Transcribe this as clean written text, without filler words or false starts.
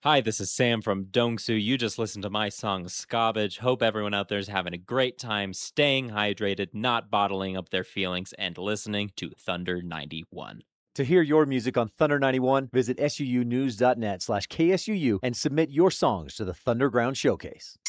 Hi, this is Sam from Dongsu. You just listened to my song Scobbage. Hope everyone out there is having a great time staying hydrated, not bottling up their feelings, and listening to Thunder 91. To hear your music on Thunder 91, visit suunews.net/KSUU and submit your songs to the Thunderground Showcase.